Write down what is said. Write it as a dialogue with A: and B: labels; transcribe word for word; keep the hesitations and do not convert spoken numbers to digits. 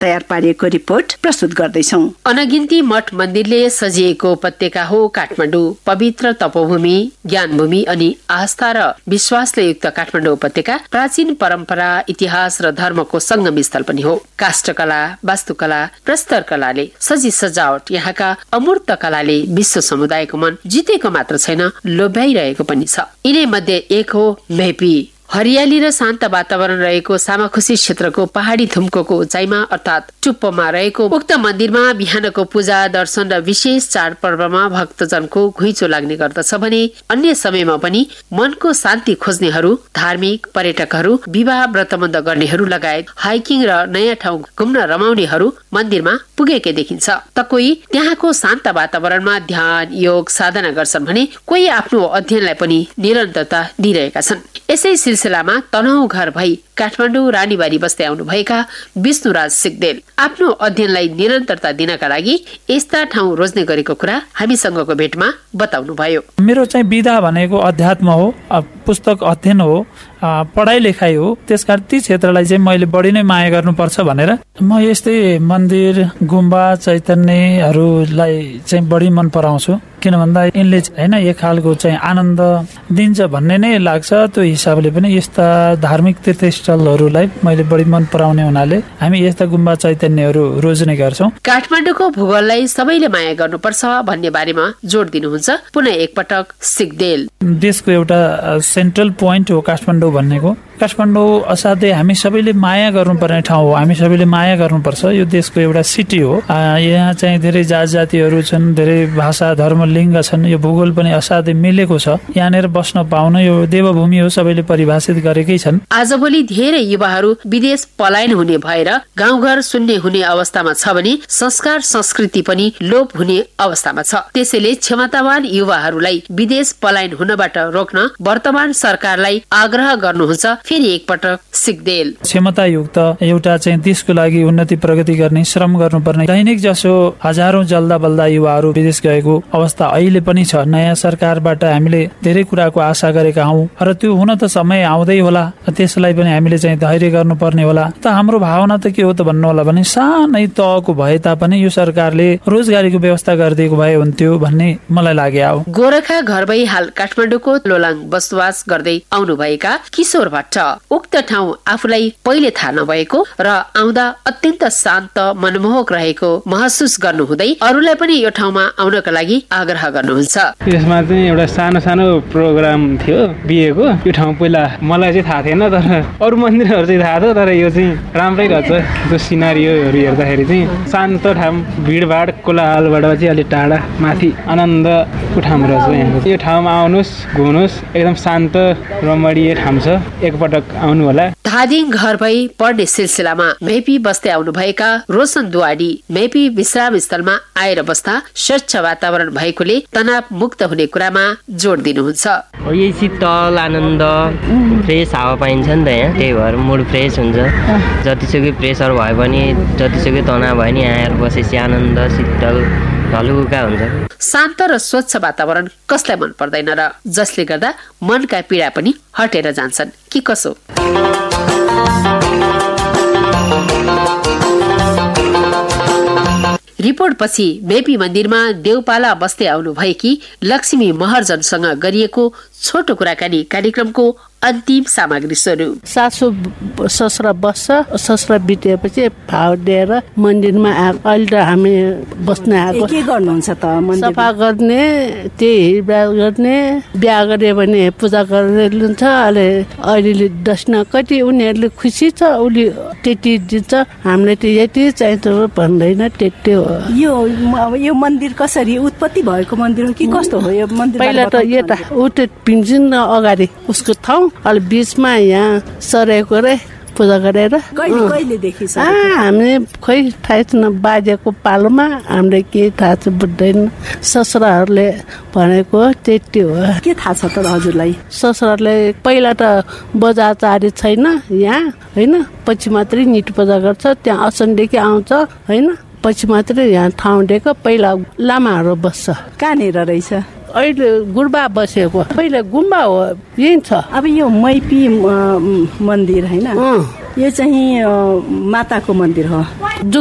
A: तयार पारिएको रिपोर्ट प्रस्तुत गर्दैछौं।
B: अनगिन्ती मठ मन्दिरले सजिएको उपत्यका हो काठमाडौँ। पवित्र तपोभूमि, ज्ञानभूमि अनि आस्था र विश्वासले युक्त काठमाडौँ उपत्यका प्राचीन परम्परा, इतिहास र धर्मको संगम स्थल पनि हो। काष्ठकला, वास्तुकला, प्रस्तर कलाले सजी सजावट यहाँका अमूर्त कलाले विश्व समुदायको मन जितेको मात्र छैन, लोभ्याइरहेको पनि छ। यिनै मध्ये एक हो मेहपी। हरियाली र शान्त वातावरण रहेको सामाखुसी क्षेत्रको पहाडी थुम्कोको उचाइमा अर्थात टुप्पोमा रहेको उक्त मन्दिरमा बिहानको पूजा, दर्शन र विशेष चाडपर्वमा भक्तजनको घुइँचो लाग्ने गर्दछ भने अन्य समयमा पनि मनको शान्ति खोज्नेहरू, धार्मिक पर्यटकहरू, विवाह व्रतबन्ध गर्नेहरू लगायत हाइकिङ र नयाँ ठाउँ घुम्न रमाउनेहरू मन्दिरमा पुगेकै देखिन्छ। त कोही त्यहाँको शान्त वातावरणमा ध्यान, योग, साधना गर्छन् भने कोही आफ्नो अध्ययनलाई पनि निरन्तरता दिइरहेका छन्। यसै सिलसिलामा तनहु घर भई काठमाडौँ रानीबारी बस्दै आउनुभएका विष्णुराज सिग्देल आफ्नो अध्ययनलाई निरन्तरता दिनका लागि यस्ता ठाउँ रोज्ने गरेको कुरा हामीसँगको भेटमा बताउनु भयो।
C: मेरो चाहिँ विधा भनेको अध्यात्म हो, पुस्तक अध्ययन हो, पढाइ लेखाइ हो। त्यसकारण ती क्षेत्रलाई चाहिँ मैले बढी नै माया गर्नुपर्छ भनेर म यस्तै मन्दिर, गुम्बा, चैतन्यहरूलाई चाहिँ बढी मन पराउँछु। किन भन्दा यिनले होइन एक खालको चाहिँ आनन्द दिन्छ भन्ने नै लाग्छ। त्यो हिसाबले पनि यस्ता धार्मिक तीर्थस्थलहरूलाई मैले बढी मन पराउने हुनाले हामी यस्ता गुम्बा, चैतन्यहरू रोज्ने गर्छौँ।
B: काठमाडौँको भूगोललाई सबैले माया गर्नुपर्छ भन्ने बारेमा जोड दिनुहुन्छ पुनः एकपटक सिग्देल।
C: देशको एउटा सेन्ट्रल पोइन्ट हो काठमाडौँ भन्नेको। काठमाडौँ असाध्यै हामी सबैले माया गर्नुपर्ने ठाउँ हो। हामी सबैले माया गर्नुपर्छ। यो देशको एउटा सिटी हो। यहाँ चाहिँ धेरै जात जातिहरू छन्, धेरै भाषा, धर्म, लिङ्ग छन्। यो भूगोल पनि असाध्यै मिलेको छ। यहाँनिर बस्न पाउन यो देवभूमि हो, सबैले परिभाषित गरेकै छन्।
B: आजभोलि धेरै युवाहरू विदेश पलायन हुने भएर गाउँघर शून्य हुने अवस्थामा छ भने संस्कार संस्कृति पनि लोप हुने अवस्थामा छ। त्यसैले क्षमतावान युवाहरूलाई विदेश पलायन हुनबाट रोक्न वर्तमान सरकारलाई आग्रह गर्नुहुन्छ फेरि एकपटक सिग्देल।
C: क्षमतायुक्त एउटा चाहिँ देशको लागि उन्नति प्रगति गर्ने श्रम गर्नुपर्ने दैनिक जसो हजारौं जल्दा बल्दा युवाहरू विदेश गएको अवस्था अहिले पनि छ। नयाँ सरकारबाट हामीले धेरै कुराको आशा गरेका हौं र त्यो हुन त समय आउँदै होला। त्यसलाई पनि हामीले चाहिँ धैर्य गर्नुपर्ने होला। त हाम्रो भावना त के हो त भन्नु होला भने सानै तहको भए तापनि यो सरकारले रोजगारीको व्यवस्था गरिदिएको भए हुन्थ्यो भन्ने मलाई लाग्यो।
B: गोरखा घर भई हाल काठमाडौँको लोलाङ बसोबास गर्दै आउनुभएका किशोर भट्ट उक्त ठाउँ आफूलाई पहिले थाहा नभएको र आउँदा अत्यन्त शान्त मनमोहक रहेको महसुस गर्नुहुँदै अरूलाई पनि यो ठाउँमा आउनका लागि आग्रह गर्नुहुन्छ।
D: यसमा चाहिँ एउटा सानो सानो प्रोग्राम थियो बिहेको। यो ठाउँ पहिला मलाई चाहिँ थाहा थिएन, तर अरू मन्दिरहरू चाहिँ थाहा थियो। तर यो चाहिँ राम्रै रहेछ। त्यो सिनारीहरू हेर्दाखेरि चाहिँ शान्त ठाउँ, भिडभाड कोलाहलबाट चाहिँ अलिक टाढा, माथि आनन्दको ठाउँ रहेछ। यहाँ यो ठाउँमा आउनुहोस्, घुम्नुहोस्, एकदम शान्त रमणीय ठाउँ छ। एकपटक आउनु होला।
B: धादिङ घर भई पढ्ने सिलसिलामा मेपी बस्दै आउनुभएका रोशन दुवाडी मेपी विश्राम स्थलमा आएर बस्दा स्वच्छ वातावरण भएकोले तनाव मुक्त हुने कुरामा जोड दिनुहुन्छ।
E: यही शीतल आनन्द फ्रेस हावा पाइन्छ नि त यहाँ, त्यही भएर मुड फ्रेस हुन्छ। जतिसुकै प्रेसर भए पनि, जतिसुकै तनाव भयो नि, यहाँ बसेपछि आनन्द शीतल हलुका हुन्छ।
B: शान्त र स्वच्छ वातावरण कसलाई मन पर्दैन र जसले गर्दा मनका पीडा पनि हटेर जान्छन् कि कसो। रिपोर्ट पछि मेपी मन्दिरमा देउपाला बस्दै आउनु भएकी लक्ष्मी महर्जनसँग गरिएको छोटो कुराकानी कार्यक्रमको अन्तिम सामग्री स्वरूप।
F: सासू ससुरा बस्छ, ससुरा बितेपछि भाव दिएर मन्दिरमा आएको। अहिले त हामी बस्न आएको।
A: के गर्नुहुन्छ त?
F: सफा गर्ने, त्यही बिहा गर्ने, बिहा गरे भने पूजा गरेर लिन्छ। अहिले अहिले दक्षिणा कति उनीहरूले खुसी छ, उसले त्यति दिन्छ। हामीले त यति चाहिन्छ भन्दैन, त्यति हो।
A: यो यो मन्दिर कसरी उत्पत्ति भएको मन्दिर हो कि कस्तो हो यो मन्दिर?
F: पहिला त यता उते पिन्जिन अगाडि उसको ठाउँ, अलि बिचमा यहाँ सरेको रे पूजा गरेर।
A: कहिले कहिलेदेखि छ?
F: हामीले खोइ थाहा छैन, बाजेको पालोमा हामीले के थाहा छ बुझ्दैन। ससुराहरूले भनेको त्यति हो।
A: के थाहा छ त हजुरलाई?
F: ससुराले पहिला त बजार चारी छैन यहाँ होइन, पछि मात्रै निट पूजा गर्छ। त्यहाँ असनदेखि आउँछ होइन, पछि मात्रै यहाँ ठाउँ दिएको। पहिला लामाहरू बस्छ।
A: कहाँनिर रहेछ?
F: अहिले गुम्बा बसेको, पहिला गुम्बा हो यही छ।
A: अब यो मैपी मन्दिर होइन, यो चाहिँ अ, माताको मन्दिर हो।